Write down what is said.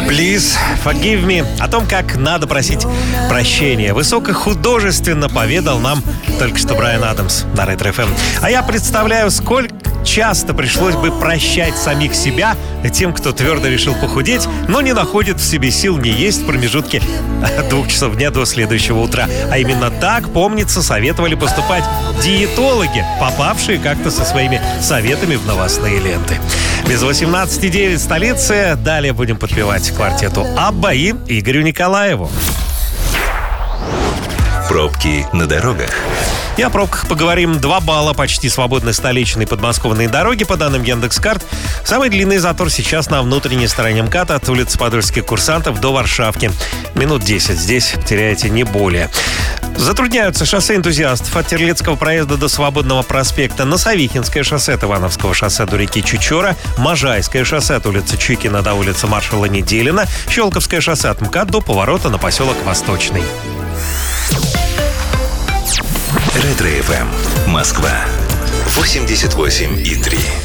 Please forgive me. О том, как надо просить прощения, высокохудожественно поведал нам только что Брайан Адамс на Ретро ФМ. А я представляю, сколько часто пришлось бы прощать самих себя тем, кто твердо решил похудеть, но не находит в себе сил не есть в промежутке 2 часов дня до следующего утра. А именно так, помнится, советовали поступать диетологи, попавшие как-то со своими советами в новостные ленты. Без 18:09 в столице. Далее будем подпевать квартету Абба и Игорю Николаеву. Пробки на дорогах. И о пробках поговорим. 2 балла почти свободной столичной подмосковной дороги, по данным Яндекс.Карт. Самый длинный затор сейчас на внутренней стороне МКАДа от улицы Подольских курсантов до Варшавки. Минут 10 здесь теряете не более. Затрудняются шоссе энтузиастов от Терлецкого проезда до Свободного проспекта, Носовихинское шоссе от Ивановского шоссе до реки Чучора, Можайское шоссе от улицы Чикина до улицы маршала Неделина, Щелковское шоссе от МКАД до поворота на поселок Восточный. Ретро ФМ. Москва. 88,3.